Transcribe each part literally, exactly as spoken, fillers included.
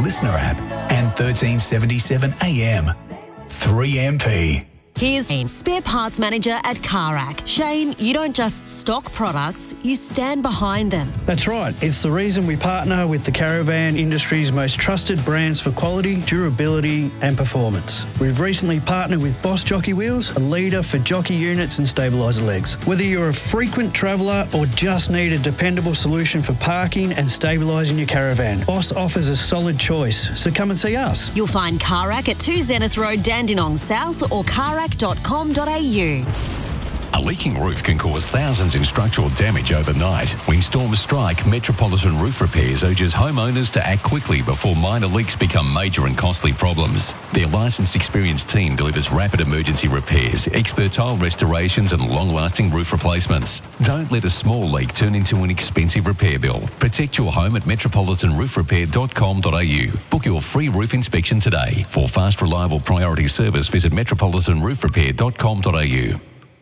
Listener app and thirteen seventy-seven A M. three M P. Here's Shane, spare parts manager at CarRack. Shane, you don't just stock products, you stand behind them. That's right. It's the reason we partner with the caravan industry's most trusted brands for quality, durability and performance. We've recently partnered with Boss Jockey Wheels, a leader for jockey units and stabiliser legs. Whether you're a frequent traveller or just need a dependable solution for parking and stabilising your caravan, Boss offers a solid choice. So come and see us. You'll find CarRack at two Zenith Road, Dandenong South or carrack dot com dot a u. A leaking roof can cause thousands in structural damage overnight. When storms strike, Metropolitan Roof Repairs urges homeowners to act quickly before minor leaks become major and costly problems. Their licensed, experienced team delivers rapid emergency repairs, expert tile restorations and long-lasting roof replacements. Don't let a small leak turn into an expensive repair bill. Protect your home at metropolitan roof repair dot com dot a u. Book your free roof inspection today. For fast, reliable priority service, visit metropolitan roof repair dot com dot a u.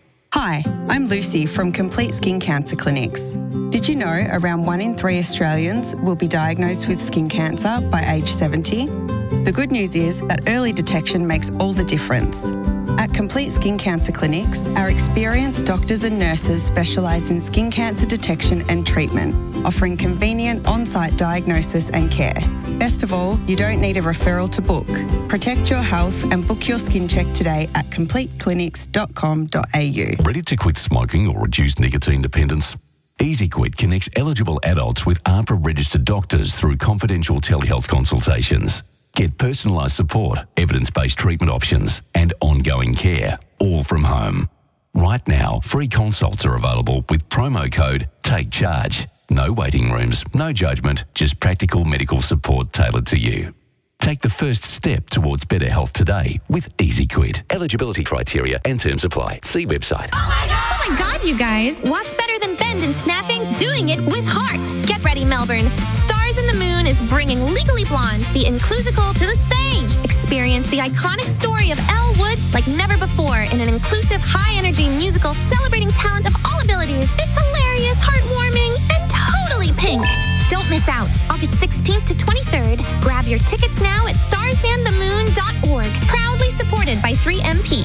Hi, I'm Lucy from Complete Skin Cancer Clinics. Did you know around one in three Australians will be diagnosed with skin cancer by age seventy? The good news is that early detection makes all the difference. At Complete Skin Cancer Clinics, our experienced doctors and nurses specialise in skin cancer detection and treatment, offering convenient on-site diagnosis and care. Best of all, you don't need a referral to book. Protect your health and book your skin check today at complete clinics dot com dot a u. Ready to quit smoking or reduce nicotine dependence? EasyQuit connects eligible adults with A H P R-registered doctors through confidential telehealth consultations. Get personalised support, evidence-based treatment options and ongoing care, all from home. Right now, free consults are available with promo code TAKECHARGE. No waiting rooms, no judgment, just practical medical support tailored to you. Take the first step towards better health today with EasyQuit. Eligibility criteria and terms apply. See website. Oh my God! Oh my God, you guys! What's better than bend and snapping? Doing it with heart. Get ready, Melbourne. Stars in the Moon is bringing Legally Blonde, the inclusical, to the stage. Experience the iconic story of Elle Woods like never before in an inclusive, high-energy musical celebrating talent of all abilities. It's hilarious, heartwarming, and totally pink. Don't miss out. August sixteenth to twenty-third. Grab your tickets now at stars and the moon dot org. Proudly supported by three M P.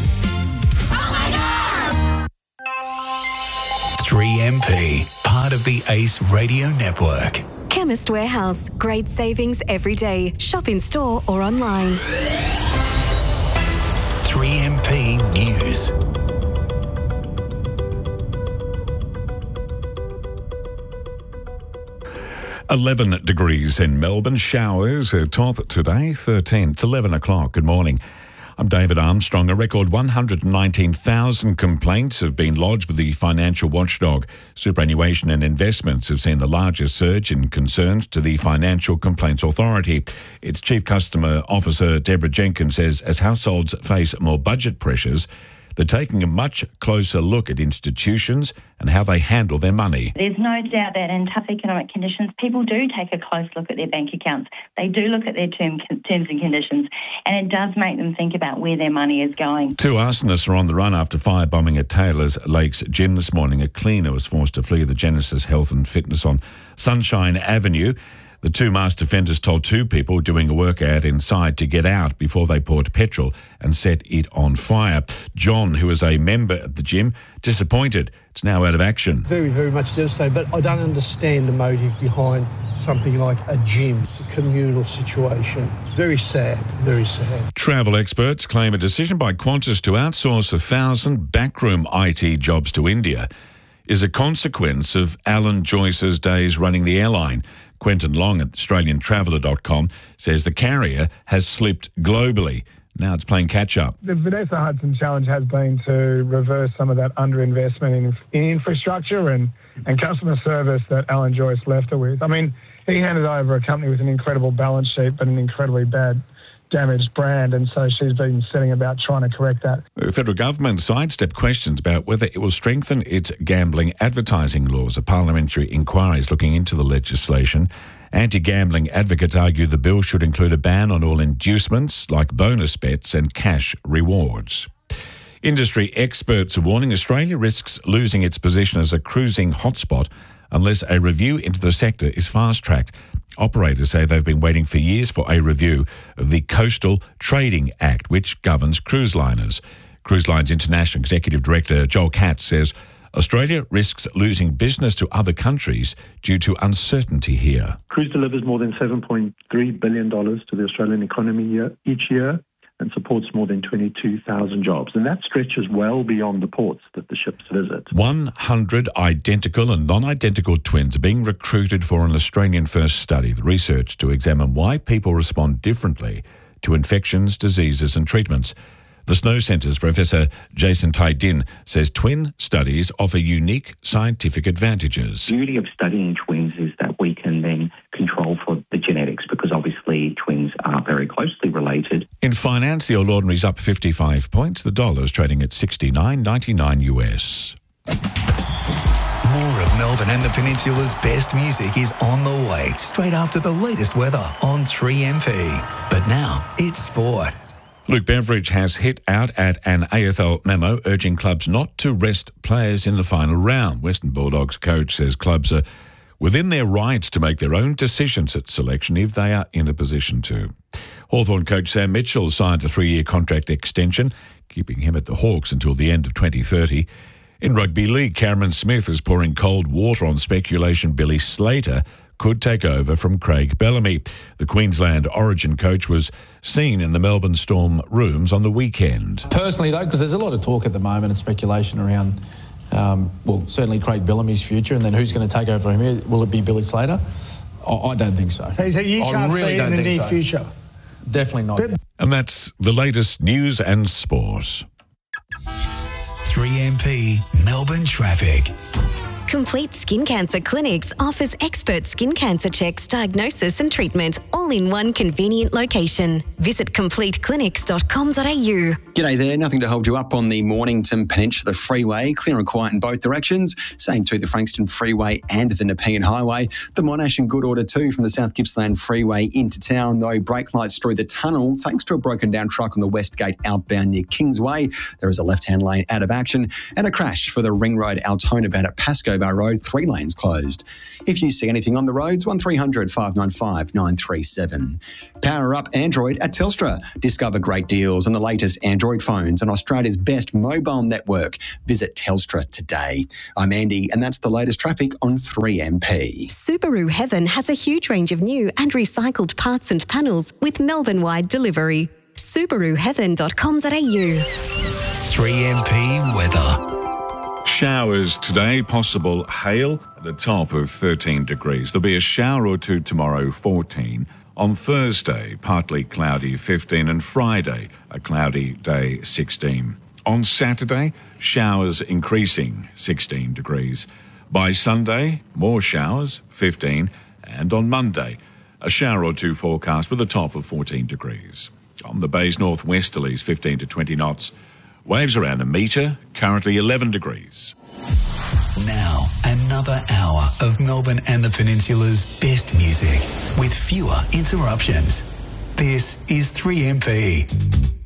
Oh my God! three M P, part of the Ace Radio Network. Chemist Warehouse. Great savings every day. Shop in store or online. three M P News. eleven degrees in Melbourne. Showers are top today, thirteen. It's eleven o'clock. Good morning. I'm David Armstrong. A record one hundred nineteen thousand complaints have been lodged with the financial watchdog. Superannuation and investments have seen the largest surge in concerns to the Financial Complaints Authority. Its Chief Customer Officer, Deborah Jenkins, says as households face more budget pressures, they're taking a much closer look at institutions and how they handle their money. There's no doubt that in tough economic conditions, people do take a close look at their bank accounts. They do look at their term, terms and conditions, and it does make them think about where their money is going. Two arsonists are on the run after firebombing at Taylor's Lakes Gym this morning. A cleaner was forced to flee the Genesis Health and Fitness on Sunshine Avenue. The two masked offenders told two people doing a workout inside to get out before they poured petrol and set it on fire. John, who is a member at the gym, disappointed. It's now out of action. Very, very much devastated, but I don't understand the motive behind something like a gym. It's a communal situation. It's very sad, very sad. Travel experts claim a decision by Qantas to outsource a thousand backroom I T jobs to India is a consequence of Alan Joyce's days running the airline. Quentin Long at Australian Traveller dot com says the carrier has slipped globally. Now it's playing catch-up. The Vanessa Hudson challenge has been to reverse some of that underinvestment in, in infrastructure and, and customer service that Alan Joyce left her with. I mean, he handed over a company with an incredible balance sheet but an incredibly bad, damaged brand, and so she's been setting about trying to correct that. The federal government sidestepped questions about whether it will strengthen its gambling advertising laws. A parliamentary inquiry is looking into the legislation. Anti-gambling advocates argue the bill should include a ban on all inducements like bonus bets and cash rewards. Industry experts are warning Australia risks losing its position as a cruising hotspot unless a review into the sector is fast-tracked. Operators say they've been waiting for years for a review of the Coastal Trading Act, which governs cruise liners. Cruise Lines International Executive Director Joel Katz says Australia risks losing business to other countries due to uncertainty here. Cruise delivers more than seven point three billion dollars to the Australian economy year, each year, and supports more than twenty-two thousand jobs. And that stretches well beyond the ports that the ships visit. one hundred identical and non-identical twins are being recruited for an Australian-first study. The research to examine why people respond differently to infections, diseases and treatments. The Snow Centre's Professor Jason Tai-Din says twin studies offer unique scientific advantages. The beauty of studying twins is that we can then control for the genetics, because obviously twins are very closely related. In finance, the All Ordinary's up fifty-five points. The dollar's trading at sixty-nine ninety-nine U S. More of Melbourne and the Peninsula's best music is on the way, straight after the latest weather on three M P. But now, it's sport. Luke Beveridge has hit out at an A F L memo urging clubs not to rest players in the final round. Western Bulldogs coach says clubs are within their rights to make their own decisions at selection if they are in a position to. Hawthorn coach Sam Mitchell signed a three-year contract extension, keeping him at the Hawks until the end of twenty thirty. In rugby league, Cameron Smith is pouring cold water on speculation Billy Slater could take over from Craig Bellamy. The Queensland Origin coach was seen in the Melbourne Storm rooms on the weekend. Personally, though, because there's a lot of talk at the moment and speculation around, um, well, certainly Craig Bellamy's future, and then who's going to take over from here? Will it be Billy Slater? I, I don't think so. So you I can't really see it in the near so. future? Definitely not. And that's the latest news and sport. three M P Melbourne traffic. Complete Skin Cancer Clinics offers expert skin cancer checks, diagnosis and treatment, all in one convenient location. Visit complete clinics dot com dot a u. G'day there. Nothing to hold you up on the Mornington Peninsula Freeway. Clear and quiet in both directions. Same to the Frankston Freeway and the Nepean Highway. The Monash in good order too from the South Gippsland Freeway into town, though brake lights through the tunnel thanks to a broken down truck on the West Gate outbound near Kingsway. There is a left-hand lane out of action and a crash for the Ring Road Altona bound at Pascoe Road, three lanes closed. If you see anything on the roads, one three hundred five nine five nine three seven. Power up Android at Telstra. Discover great deals on the latest Android phones on Australia's best mobile network. Visit Telstra today. I'm Andy, and that's the latest traffic on three M P. Subaru Heaven has a huge range of new and recycled parts and panels with Melbourne-wide delivery. subaru heaven dot com dot a u. three M P weather. Showers today, possible hail at a top of thirteen degrees. There'll be a shower or two tomorrow, fourteen. On Thursday, partly cloudy, fifteen. And Friday, a cloudy day, sixteen. On Saturday, showers increasing, sixteen degrees. By Sunday, more showers, fifteen. And on Monday, a shower or two forecast with a top of fourteen degrees. On the bay's northwesterlies, fifteen to twenty knots. Waves around a metre, currently eleven degrees. Now, another hour of Melbourne and the Peninsula's best music with fewer interruptions. This is three M P.